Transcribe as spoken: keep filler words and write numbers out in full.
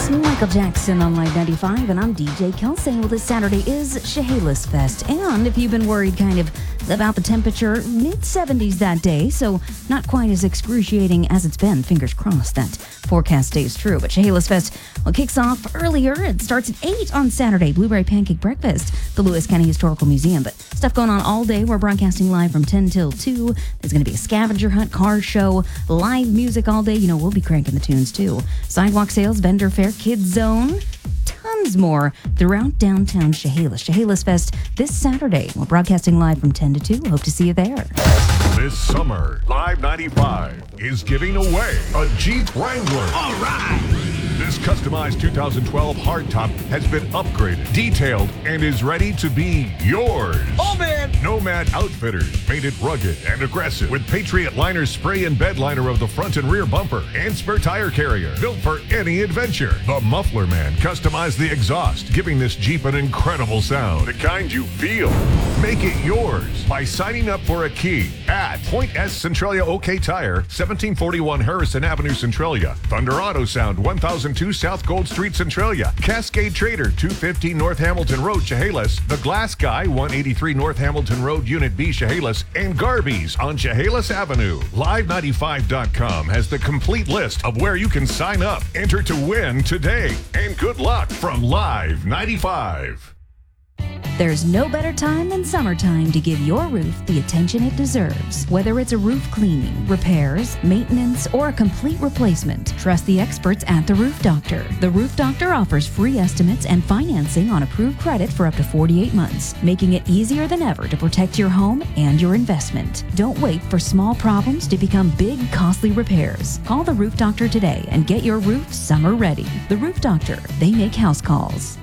Michael Jackson on Live ninety-five, and I'm D J Kelsey. Well, this Saturday is Chehalis Fest, and if you've been worried kind of about the temperature, mid seventies that day, so not quite as excruciating as it's been. Fingers crossed that forecast stays true. But Chehalis Fest well, kicks off earlier. It starts at eight on Saturday. Blueberry Pancake Breakfast, the Lewis County Historical Museum. But stuff going on all day. We're broadcasting live from ten till two. There's going to be a scavenger hunt, car show, live music all day. You know, we'll be cranking the tunes too. Sidewalk sales, vendor fair, kids zone, tons more throughout downtown Chehalis. Chehalis Fest this Saturday. We're broadcasting live from ten to two. Hope to see you there. This summer, Live ninety-five is giving away a Jeep Wrangler. All right! This customized two thousand twelve hardtop has been upgraded, detailed, and is ready to be yours. Oh, man! Nomad Outfitters made it rugged and aggressive with Patriot Liner spray and bed liner of the front and rear bumper and spare tire carrier, built for any adventure. The Muffler Man customized the exhaust, giving this Jeep an incredible sound, the kind you feel. Make it yours by signing up for a key at Point S Centralia OK Tire, seventeen forty-one Harrison Avenue, Centralia. Thunder Auto Sound, one thousand two South Gold Street, Centralia. Cascade Trader, two fifteen North Hamilton Road, Chehalis. The Glass Guy, one eighty-three North Hamilton Road, Unit B, Chehalis. And Garby's on Chehalis Avenue. Live ninety-five dot com has the complete list of where you can sign up. Enter to win today. And good luck from Live ninety-five. There's no better time than summertime to give your roof the attention it deserves. Whether it's a roof cleaning, repairs, maintenance, or a complete replacement, trust the experts at The Roof Doctor. The Roof Doctor offers free estimates and financing on approved credit for up to forty-eight months, making it easier than ever to protect your home and your investment. Don't wait for small problems to become big, costly repairs. Call The Roof Doctor today and get your roof summer ready. The Roof Doctor, they make house calls.